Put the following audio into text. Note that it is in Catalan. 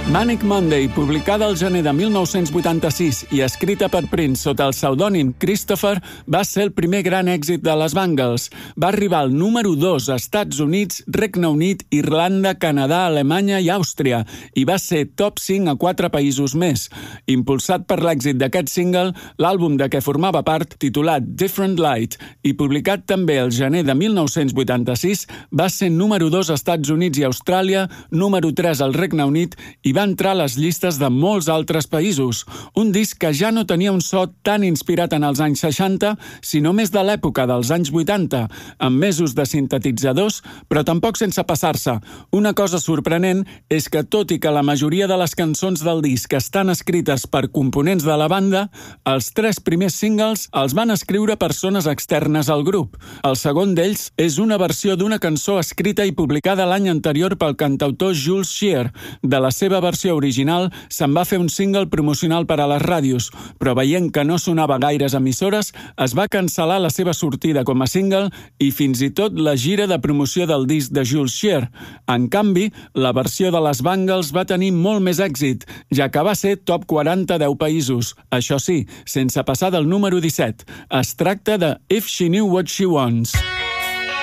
Manic Monday, publicada al gener de 1986 i escrita per Prince sota el pseudònim Christopher, va ser el primer gran èxit de les Bangles. Va arribar al número 2 a Estats Units, Regne Unit, Irlanda, Canadà, Alemanya i Àustria, i va ser top 5 a 4 països més. Impulsat per l'èxit d'aquest single, l'àlbum de què formava part, titulat Different Light, i publicat també el gener de 1986, va ser número 2 a Estats Units i Austràlia, número 3 al Regne Unit i va entrar a les llistes de molts altres països. Un disc que ja no tenia un so tan inspirat en els anys 60, sinó més de l'època dels anys 80, amb més ús de sintetitzadors, però tampoc sense passar-se. Una cosa sorprenent és que, tot i que la majoria de les cançons del disc estan escrites per components de la banda, els 3 primers singles els van escriure persones externes al grup. El segon d'ells és una versió d'una cançó escrita i publicada l'any anterior pel cantautor Jules Shear. De la seva versió original se'n va fer un single promocional per a les ràdios, però veient que no sonava a gaires emissores, es va cancel·lar la seva sortida com a single i fins i tot la gira de promoció del disc de Jules Shear. En canvi, la versió de les Bangles va tenir molt més èxit, ja que va ser top 40 a 10 països. Això sí, sense passar del número 17. Es tracta de If She Knew What She Wants.